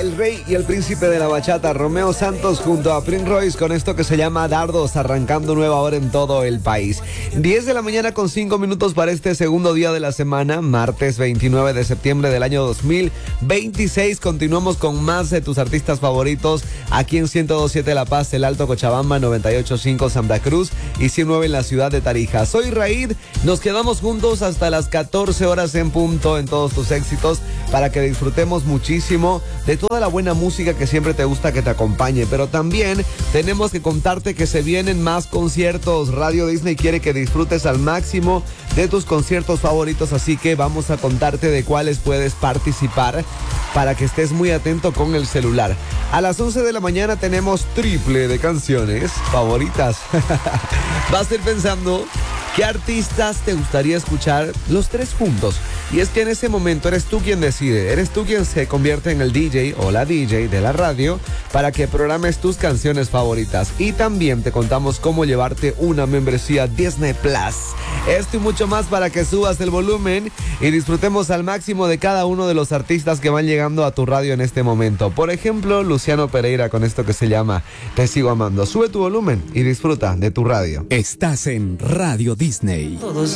el rey y el príncipe de la bachata, Romeo Santos junto a Prince Royce con esto que se llama Dardos, arrancando nueva hora en todo el país. 10 de la mañana con 5 minutos para este segundo día de la semana, martes 29 de septiembre del año 2026. Continuamos con más de tus artistas favoritos aquí en 102.7 La Paz, El Alto Cochabamba, 98.5 Santa Cruz y 109 en la ciudad de Tarija. Soy Raid, nos quedamos juntos hasta las 14 horas en punto en todos tus éxitos para que disfrutemos muchísimo de toda la buena música que siempre te gusta que te acompañe, pero también tenemos que contarte que se vienen más conciertos. Radio Disney quiere que disfrutes al máximo de tus conciertos favoritos, así que vamos a contarte de cuáles puedes participar para que estés muy atento con el celular. A las 11 de la mañana tenemos triple de canciones favoritas. Vas a ir pensando qué artistas te gustaría escuchar los tres juntos. Y es que en ese momento eres tú quien decide, eres tú quien se convierte en el DJ o la DJ de la radio para que programes tus canciones favoritas. Y también te contamos cómo llevarte una membresía Disney Plus. Esto y mucho más para que subas el volumen y disfrutemos al máximo de cada uno de los artistas que van llegando a tu radio en este momento. Por ejemplo, Luciano Pereira con esto que se llama Te Sigo Amando. Sube tu volumen y disfruta de tu radio. Estás en Radio Disney.